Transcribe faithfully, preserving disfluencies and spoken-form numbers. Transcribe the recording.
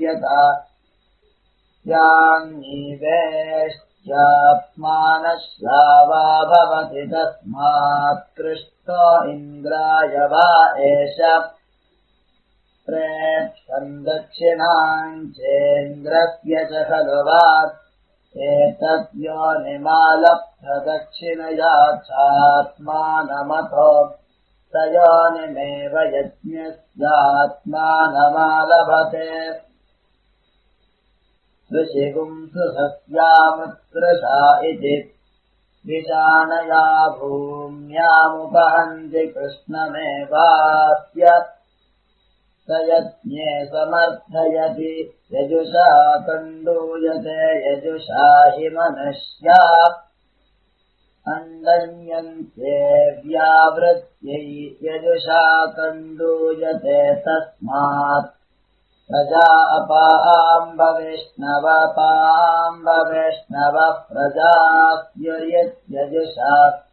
पश्यता यान्निवेश्यात्मानश्रावा भवति तस्मात् कृष्णो इन्द्राय वा एष प्रेप्सन् दक्षिणाम् चेन्द्रस्य च खलवात् एतद्योनिमालब्ध दक्षिणया चात्मानमतो स योनिमेव यज्ञस्यात्मानमालभते ऋषिगुंसुसस्यामुत्कृशा इति विशानया भूम्यामुपहन्ति कृष्णमेवास्य स यज्ञे समर्थयति यजुषा कण्डूयते यजुषा हि मनुष्या अण्डन्यन्ते व्यावृत्यै यजुषा कण्डूयते तस्मात् प्रजा अपाम्बवैष्णवपाम्बवैष्णव प्रजास्य यज्ञजुषा